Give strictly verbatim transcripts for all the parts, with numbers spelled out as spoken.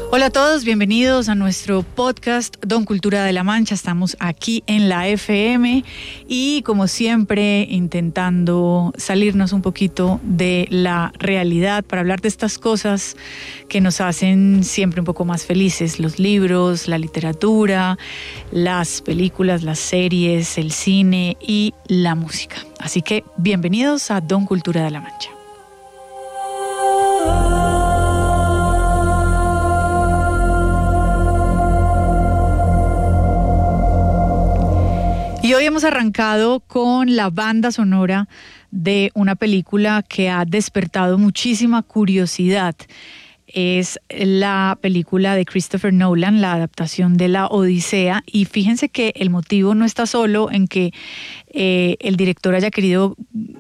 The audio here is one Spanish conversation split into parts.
Hola a todos, bienvenidos a nuestro podcast Don Cultura de la Mancha. Estamos aquí en la F M y como siempre intentando salirnos un poquito de la realidad para hablar de estas cosas que nos hacen siempre un poco más felices: los libros, la literatura, las películas, las series, el cine y la música. Así que bienvenidos a Don Cultura de la Mancha. Y hoy hemos arrancado con la banda sonora de una película que ha despertado muchísima curiosidad. Es la película de Christopher Nolan, la adaptación de la Odisea. Y fíjense que el motivo no está solo en que eh, el director haya querido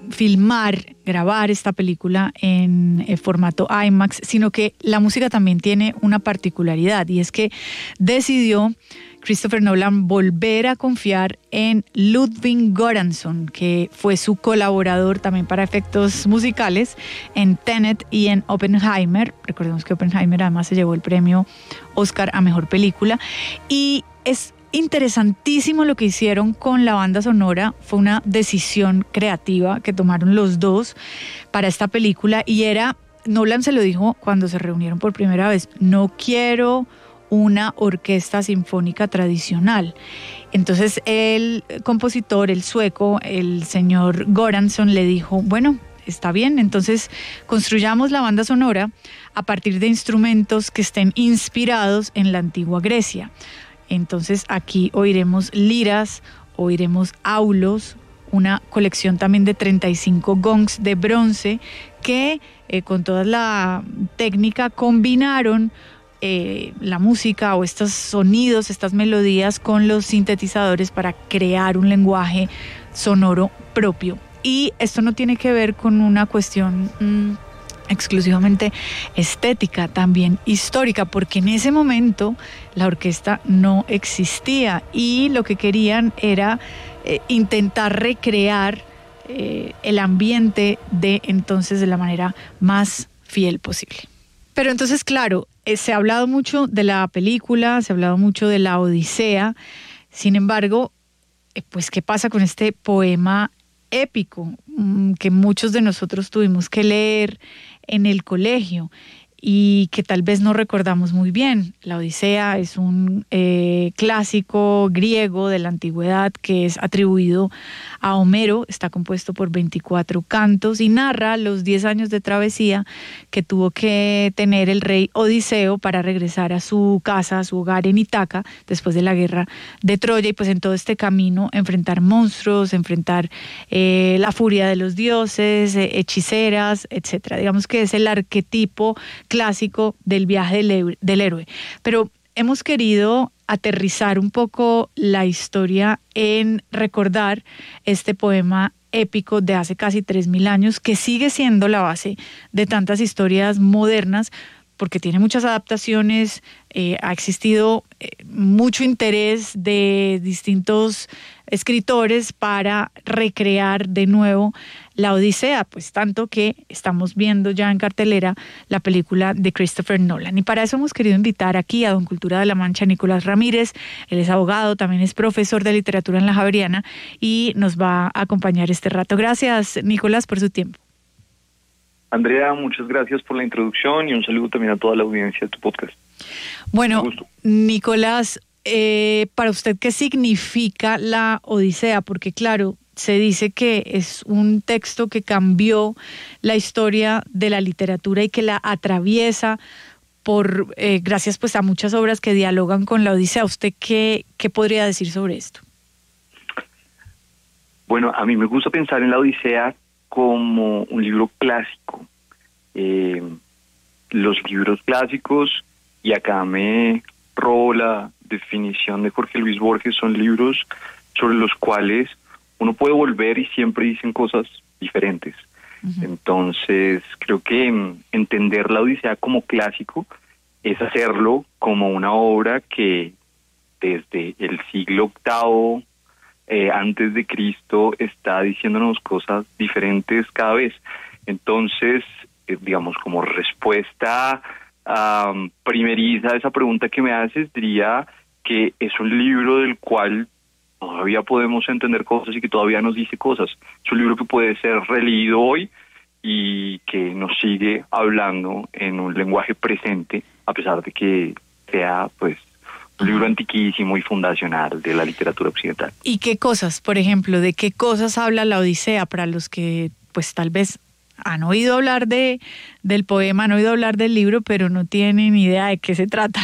filmar, grabar esta película en eh, formato IMAX, sino que la música también tiene una particularidad, y es que decidió Christopher Nolan volver a confiar en Ludwig Göransson, que fue su colaborador también para efectos musicales en Tenet y en Oppenheimer. Recordemos que Oppenheimer además se llevó el premio Oscar a Mejor Película. Y es interesantísimo lo que hicieron con la banda sonora. Fue una decisión creativa que tomaron los dos para esta película, y era, Nolan se lo dijo cuando se reunieron por primera vez: no quiero una orquesta sinfónica tradicional. Entonces el compositor, el sueco, el señor Göransson, le dijo: bueno, está bien, entonces construyamos la banda sonora a partir de instrumentos que estén inspirados en la antigua Grecia. Entonces aquí oiremos liras, oiremos aulos, una colección también de treinta y cinco gongs de bronce que eh, con toda la técnica combinaron Eh, la música o estos sonidos, estas melodías con los sintetizadores para crear un lenguaje sonoro propio. Y esto no tiene que ver con una cuestión mmm, exclusivamente estética, también histórica, porque en ese momento la orquesta no existía y lo que querían era eh, intentar recrear eh, el ambiente de entonces de la manera más fiel posible. Pero entonces, claro, eh, se ha hablado mucho de la película, se ha hablado mucho de la Odisea. Sin embargo, eh, pues, ¿qué pasa con este poema épico mmm, que muchos de nosotros tuvimos que leer en el colegio y que tal vez no recordamos muy bien? La Odisea es un eh, clásico griego de la antigüedad que es atribuido a Homero, está compuesto por veinticuatro cantos y narra los diez años de travesía que tuvo que tener el rey Odiseo para regresar a su casa, a su hogar en Ítaca, después de la guerra de Troya, y pues en todo este camino enfrentar monstruos, enfrentar eh, la furia de los dioses, eh, hechiceras, etcétera. Digamos que es el arquetipo clásico del viaje del, del héroe. Pero hemos querido aterrizar un poco la historia en recordar este poema épico de hace casi tres mil años, que sigue siendo la base de tantas historias modernas, porque tiene muchas adaptaciones, eh, ha existido eh, mucho interés de distintos escritores para recrear de nuevo la Odisea, pues tanto que estamos viendo ya en cartelera la película de Christopher Nolan. Y para eso hemos querido invitar aquí a Don Cultura de la Mancha a Nicolás Ramírez. Él es abogado, también es profesor de literatura en la Javeriana y nos va a acompañar este rato. Gracias, Nicolás, por su tiempo. Andrea, muchas gracias por la introducción y un saludo también a toda la audiencia de tu podcast. Bueno, Nicolás, eh, para usted, ¿qué significa la Odisea? Porque claro, se dice que es un texto que cambió la historia de la literatura y que la atraviesa por eh, gracias pues a muchas obras que dialogan con la Odisea. ¿Usted qué, qué podría decir sobre esto? Bueno, a mí me gusta pensar en la Odisea como un libro clásico. Eh, los libros clásicos, y acá me robo la definición de Jorge Luis Borges, son libros sobre los cuales uno puede volver y siempre dicen cosas diferentes. Uh-huh. Entonces, creo que entender la Odisea como clásico es hacerlo como una obra que desde el siglo octavo eh, antes de Cristo está diciéndonos cosas diferentes cada vez. Entonces, eh, digamos, como respuesta um, primeriza a esa pregunta que me haces, diría que es un libro del cual todavía podemos entender cosas y que todavía nos dice cosas. Es un libro que puede ser releído hoy y que nos sigue hablando en un lenguaje presente, a pesar de que sea, pues, un libro antiquísimo y fundacional de la literatura occidental. ¿Y qué cosas, por ejemplo, de qué cosas habla la Odisea para los que, pues, tal vez han oído hablar de del poema, han oído hablar del libro, pero no tienen idea de qué se trata?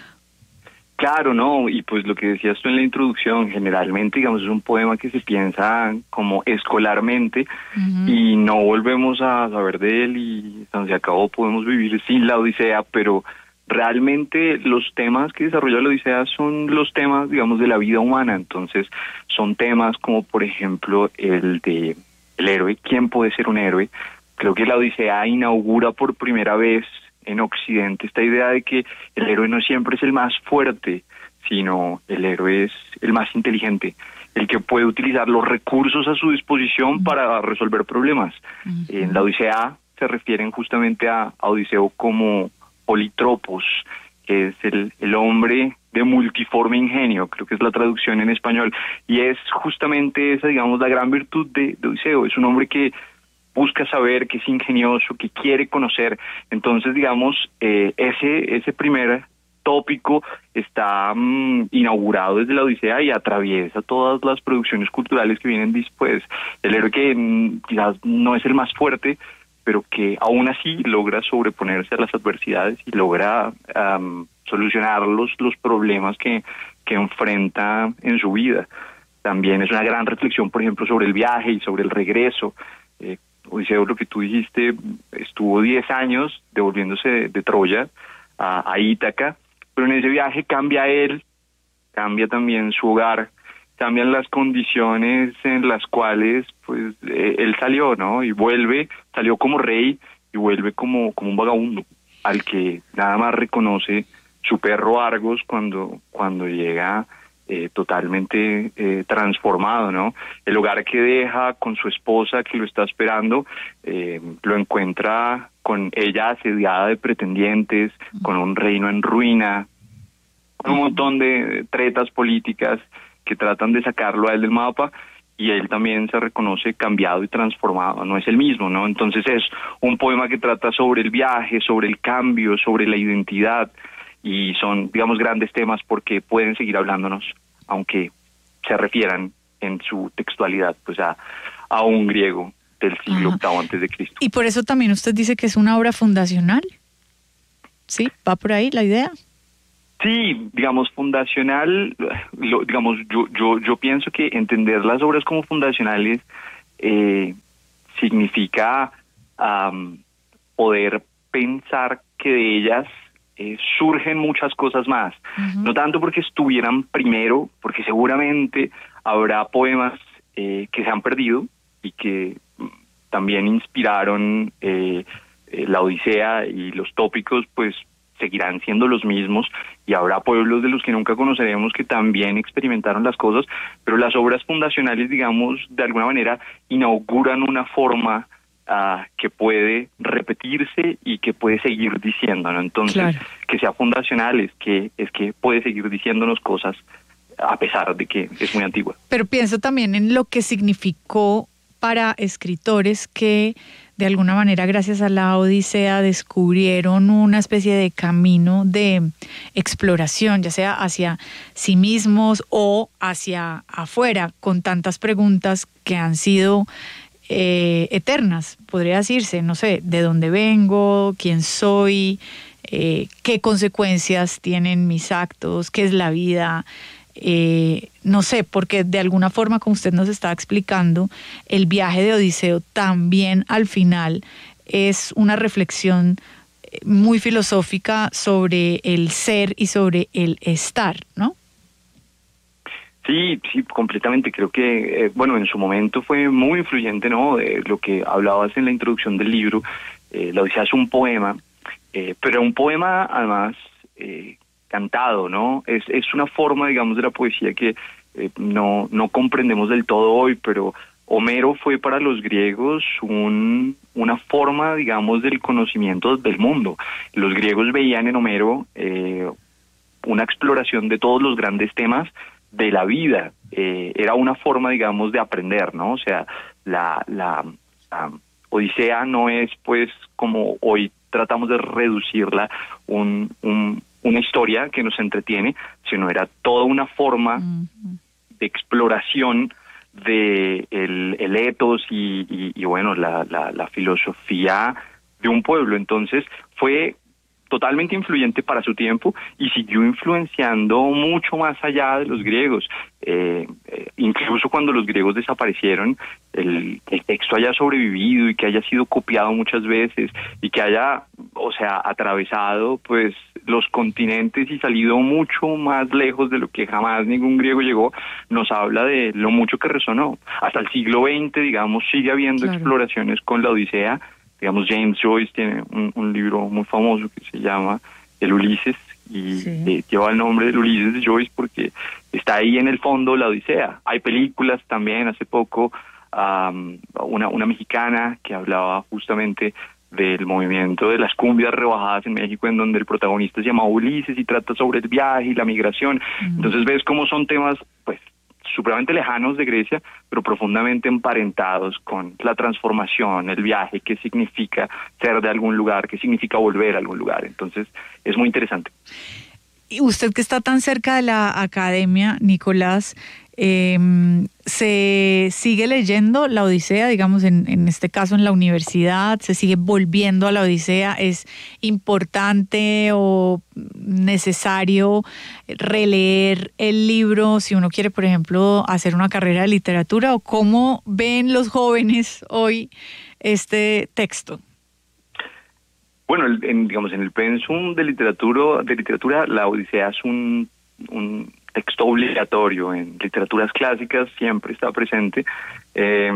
Claro, no, y pues lo que decías tú en la introducción, generalmente, digamos, es un poema que se piensa como escolarmente, uh-huh, y no volvemos a saber de él y tan se acabó, podemos vivir sin la Odisea, pero realmente los temas que desarrolla la Odisea son los temas, digamos, de la vida humana. Entonces son temas como, por ejemplo, el de el héroe. ¿Quién puede ser un héroe? Creo que la Odisea inaugura por primera vez en Occidente esta idea de que el héroe no siempre es el más fuerte, sino el héroe es el más inteligente, el que puede utilizar los recursos a su disposición uh-huh, para resolver problemas. Uh-huh. En la Odisea se refieren justamente a, a Odiseo como politropos, que es el, el hombre de multiforme ingenio, creo que es la traducción en español, y es justamente esa, digamos, la gran virtud de, de Odiseo. Es un hombre que busca saber, que es ingenioso, que quiere conocer. Entonces, digamos, eh, ese ese primer tópico está mmm, inaugurado desde la Odisea y atraviesa todas las producciones culturales que vienen después. El héroe que mmm, quizás no es el más fuerte, pero que aún así logra sobreponerse a las adversidades y logra um, solucionar los, los problemas que, que enfrenta en su vida. También es una gran reflexión, por ejemplo, sobre el viaje y sobre el regreso. Eh, Odiseo, lo que tú dijiste, estuvo diez años devolviéndose de, de Troya a, a Ítaca, pero en ese viaje cambia él, cambia también su hogar, cambian las condiciones en las cuales pues eh, él salió, ¿no? Y vuelve, salió como rey y vuelve como, como un vagabundo, al que nada más reconoce su perro Argos cuando, cuando llega eh, totalmente eh, transformado, ¿no? El hogar que deja con su esposa que lo está esperando, eh, lo encuentra con ella asediada de pretendientes, con un reino en ruina, con un montón de tretas políticas que tratan de sacarlo a él del mapa, y él también se reconoce cambiado y transformado, no es el mismo, ¿no? Entonces es un poema que trata sobre el viaje, sobre el cambio, sobre la identidad, y son, digamos, grandes temas porque pueden seguir hablándonos, aunque se refieran en su textualidad pues a, a un griego del siglo Ajá. octavo antes de Cristo. Y por eso también usted dice que es una obra fundacional, ¿sí? ¿Va por ahí la idea? Sí, digamos, fundacional, lo, digamos, yo, yo, yo pienso que entender las obras como fundacionales eh, significa um, poder pensar que de ellas eh, surgen muchas cosas más. Uh-huh. No tanto porque estuvieran primero, porque seguramente habrá poemas eh, que se han perdido y que también inspiraron eh, eh, la Odisea, y los tópicos, pues, seguirán siendo los mismos, y habrá pueblos de los que nunca conoceremos que también experimentaron las cosas, pero las obras fundacionales, digamos, de alguna manera inauguran una forma uh, que puede repetirse y que puede seguir diciendo, ¿no? Entonces, claro, que sea fundacional es que, es que puede seguir diciéndonos cosas a pesar de que es muy antigua. Pero pienso también en lo que significó para escritores que de alguna manera, gracias a la Odisea, descubrieron una especie de camino de exploración, ya sea hacia sí mismos o hacia afuera, con tantas preguntas que han sido eh, eternas, podría decirse, no sé, de dónde vengo, quién soy, eh, qué consecuencias tienen mis actos, qué es la vida. Eh, no sé, porque de alguna forma, como usted nos está explicando, el viaje de Odiseo también al final es una reflexión muy filosófica sobre el ser y sobre el estar, ¿no? Sí, sí, completamente. Creo que, eh, bueno, en su momento fue muy influyente, ¿no? De lo que hablabas en la introducción del libro. Eh, la Odisea es un poema, eh, pero un poema además eh, cantado, ¿no? Es es una forma, digamos, de la poesía que eh, no no comprendemos del todo hoy, pero Homero fue para los griegos un, una forma, digamos, del conocimiento del mundo. Los griegos veían en Homero eh, una exploración de todos los grandes temas de la vida. Eh, era una forma, digamos, de aprender, ¿no? O sea, la, la, la Odisea no es, pues, como hoy tratamos de reducirla, un, un, una historia que nos entretiene, sino era toda una forma uh-huh. de exploración de el, el ethos y, y, y bueno, la, la, la filosofía de un pueblo. Entonces, fue totalmente influyente para su tiempo y siguió influenciando mucho más allá de los griegos. Eh, eh, incluso cuando los griegos desaparecieron, el, el texto haya sobrevivido y que haya sido copiado muchas veces y que haya, o sea, atravesado pues los continentes y salido mucho más lejos de lo que jamás ningún griego llegó, nos habla de lo mucho que resonó. Hasta el siglo veinte, digamos, sigue habiendo claro. exploraciones con la Odisea. Digamos, James Joyce tiene un, un libro muy famoso que se llama El Ulises, y sí. eh, lleva el nombre del Ulises de Joyce porque está ahí en el fondo la Odisea. Hay películas también, hace poco, um, una, una mexicana que hablaba justamente del movimiento de las cumbias rebajadas en México, en donde el protagonista se llama Ulises y trata sobre el viaje y la migración. Uh-huh. Entonces ves cómo son temas, pues, supremamente lejanos de Grecia, pero profundamente emparentados con la transformación, el viaje, qué significa ser de algún lugar, qué significa volver a algún lugar. Entonces, es muy interesante. Y usted que está tan cerca de la academia, Nicolás, eh, ¿se sigue leyendo la Odisea, digamos, en, en este caso en la universidad? ¿Se sigue volviendo a la Odisea? ¿Es importante o necesario releer el libro si uno quiere, por ejemplo, hacer una carrera de literatura? ¿O cómo ven los jóvenes hoy este texto? Bueno, en, digamos, en el pensum de literatura, de literatura, la Odisea es un, un texto obligatorio. En literaturas clásicas siempre está presente, eh,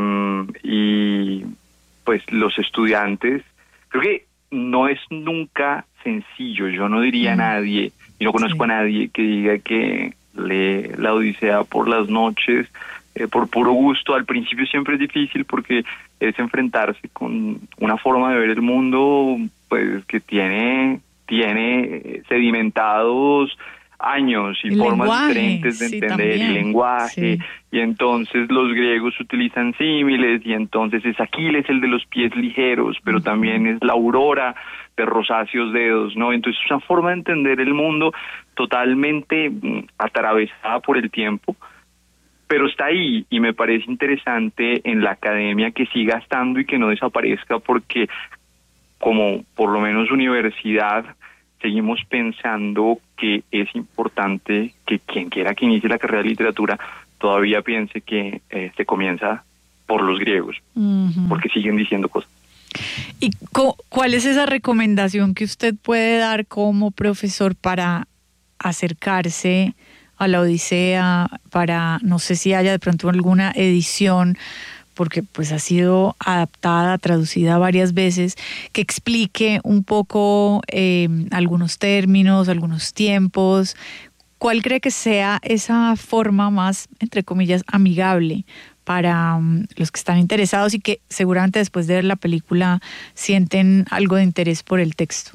y pues los estudiantes, creo que no es nunca sencillo. Yo no diría a nadie, y no conozco sí. a nadie que diga que lee la Odisea por las noches, eh, por puro gusto. Al principio siempre es difícil porque es enfrentarse con una forma de ver el mundo pues que tiene tiene sedimentados años y el formas lenguaje, diferentes de sí, entender también. el lenguaje, sí. Y entonces los griegos utilizan símiles, y entonces es Aquiles el de los pies ligeros, pero uh-huh. también es la aurora de rosáceos dedos, ¿no? Entonces es una forma de entender el mundo totalmente atravesada por el tiempo, pero está ahí, y me parece interesante en la academia que siga estando y que no desaparezca, porque como por lo menos universidad seguimos pensando que es importante que quien quiera que inicie la carrera de literatura todavía piense que eh, se comienza por los griegos, uh-huh. porque siguen diciendo cosas. ¿Y co- cuál es esa recomendación que usted puede dar como profesor para acercarse a la Odisea, para, no sé si haya de pronto alguna edición, porque pues ha sido adaptada, traducida varias veces, que explique un poco eh, algunos términos, algunos tiempos? ¿Cuál cree que sea esa forma más, entre comillas, amigable para um, los que están interesados y que seguramente después de ver la película sienten algo de interés por el texto?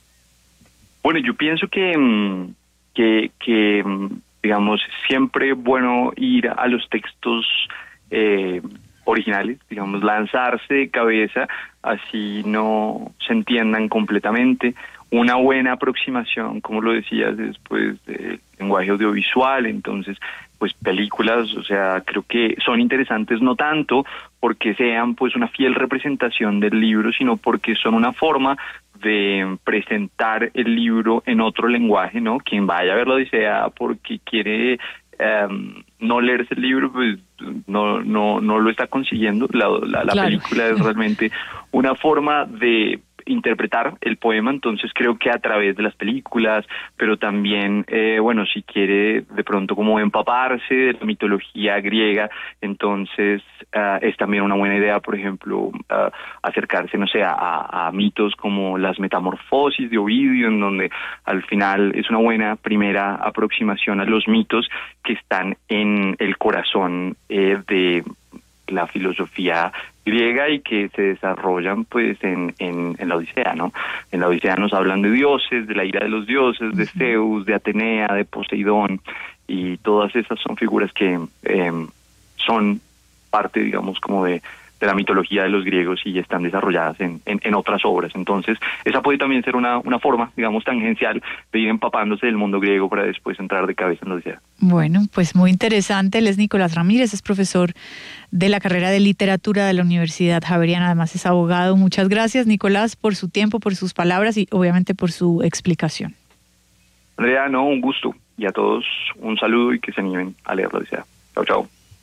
Bueno, yo pienso que, que, que digamos, siempre es bueno ir a los textos eh, originales, digamos, lanzarse de cabeza, así no se entiendan completamente. Una buena aproximación, como lo decías, después del lenguaje audiovisual, entonces, pues películas, o sea, creo que son interesantes no tanto porque sean pues una fiel representación del libro, sino porque son una forma de presentar el libro en otro lenguaje, ¿no? Quien vaya a ver la Odisea porque quiere um, no leerse el libro, pues no no no lo está consiguiendo. La, la, la claro. película es realmente una forma de interpretar el poema, entonces creo que a través de las películas, pero también, eh, bueno, si quiere de pronto como empaparse de la mitología griega, entonces uh, es también una buena idea, por ejemplo, uh, acercarse, no sé, a, a mitos como las metamorfosis de Ovidio, en donde al final es una buena primera aproximación a los mitos que están en el corazón eh, de la filosofía griega y que se desarrollan pues en, en, en la Odisea, ¿no? En la Odisea nos hablan de dioses, de la ira de los dioses, de Zeus, de Atenea, de Poseidón, y todas esas son figuras que eh, son parte, digamos, como de, de la mitología de los griegos y están desarrolladas en, en, en otras obras. Entonces, esa puede también ser una, una forma, digamos, tangencial de ir empapándose del mundo griego para después entrar de cabeza en la Odisea. Bueno, pues muy interesante. Él es Nicolás Ramírez, es profesor de la carrera de literatura de la Universidad Javeriana, además es abogado. Muchas gracias, Nicolás, por su tiempo, por sus palabras y obviamente por su explicación. Andrea, no, un gusto. Y a todos un saludo y que se animen a leer la Odisea. Chao, chao.